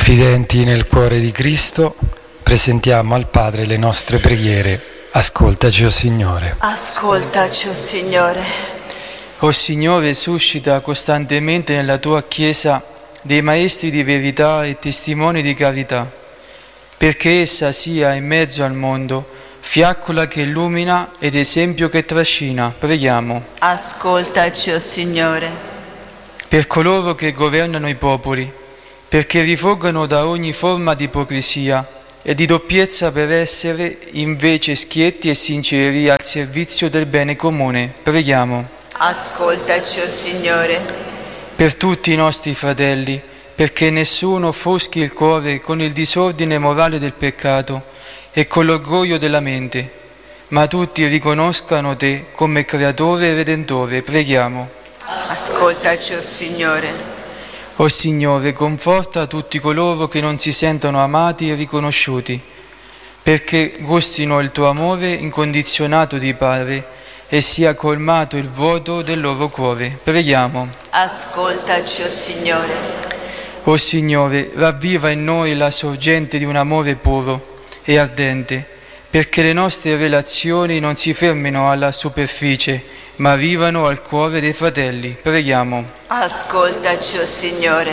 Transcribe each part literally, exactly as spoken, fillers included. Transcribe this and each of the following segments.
Confidenti nel cuore di Cristo, presentiamo al Padre le nostre preghiere. Ascoltaci, o Signore. Ascoltaci, o Signore. O Signore, suscita costantemente nella tua Chiesa dei maestri di verità e testimoni di carità, perché essa sia in mezzo al mondo fiaccola che illumina ed esempio che trascina. Preghiamo. Ascoltaci, o Signore. Per coloro che governano i popoli, perché rifuggano da ogni forma di ipocrisia e di doppiezza per essere invece schietti e sinceri al servizio del bene comune. Preghiamo. Ascoltaci, o Signore. Per tutti i nostri fratelli, perché nessuno foschi il cuore con il disordine morale del peccato e con l'orgoglio della mente, ma tutti riconoscano Te come Creatore e Redentore. Preghiamo. Ascoltaci, o Signore. O Signore, conforta tutti coloro che non si sentono amati e riconosciuti, perché gustino il Tuo amore incondizionato di Padre e sia colmato il vuoto del loro cuore. Preghiamo. Ascoltaci, o Signore. O Signore, ravviva in noi la sorgente di un amore puro e ardente, perché le nostre relazioni non si fermino alla superficie, ma arrivano al cuore dei fratelli. Preghiamo. Ascoltaci, o Signore.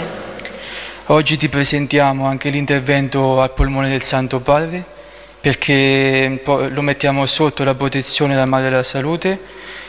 Oggi Ti presentiamo anche l'intervento al polmone del Santo Padre, perché lo mettiamo sotto la protezione della Madre della Salute,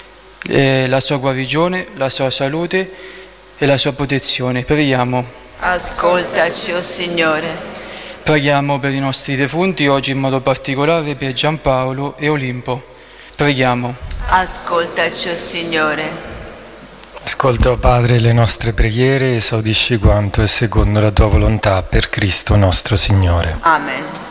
eh, la sua guarigione, la sua salute e la sua protezione. Preghiamo. Ascoltaci, o Signore. Preghiamo per i nostri defunti, oggi in modo particolare per Giampaolo e Olimpo. Preghiamo. Ascoltaci, o Signore. Ascolta, o Padre, le nostre preghiere e esaudisci quanto è secondo la Tua volontà, per Cristo nostro Signore. Amen.